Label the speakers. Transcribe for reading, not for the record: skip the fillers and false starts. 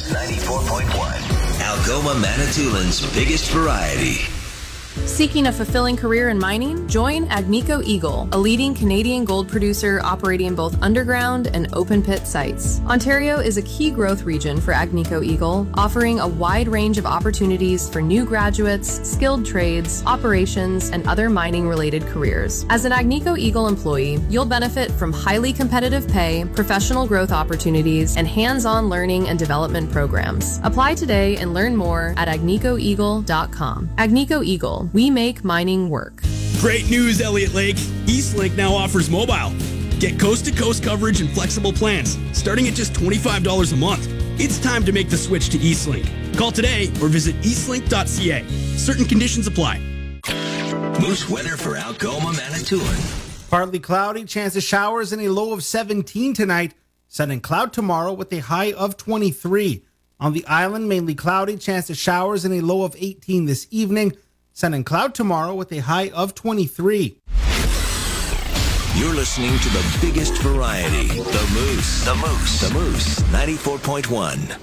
Speaker 1: 94.1. Algoma Manitoulин's biggest variety.
Speaker 2: Seeking a fulfilling career in mining? Join Agnico Eagle, a leading Canadian gold producer operating both underground and open pit sites. Ontario is a key growth region for Agnico Eagle, offering a wide range of opportunities for new graduates, skilled trades, operations, and other mining-related careers. As an Agnico Eagle employee, you'll benefit from highly competitive pay, professional growth opportunities, and hands-on learning and development programs. Apply today and learn more at agnicoeagle.com. Agnico Eagle. We make mining work.
Speaker 3: Great news, Elliott Lake. Eastlink now offers mobile. Get coast-to-coast coverage and flexible plans, starting at just $25 a month. It's time to make the switch to Eastlink. Call today or visit eastlink.ca. Certain conditions apply.
Speaker 1: Moose weather for Algoma, Manitoulin.
Speaker 4: Partly cloudy, chance of showers and a low of 17 tonight. Sun and cloud tomorrow with a high of 23. On the island, mainly cloudy, chance of showers and a low of 18 this evening. Sun and cloud tomorrow with a high of 23.
Speaker 1: You're listening to the biggest variety, The Moose. The Moose. The Moose, 94.1.